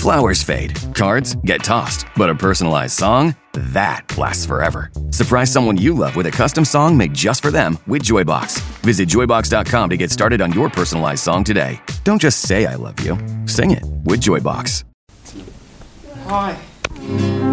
Flowers fade, cards get tossed, but a personalized song? That lasts forever. Surprise someone you love with a custom song made just for them with Joybox. Visit Joybox.com to get started on your personalized song today. Don't just say I love you. Sing it with Joybox. Hi.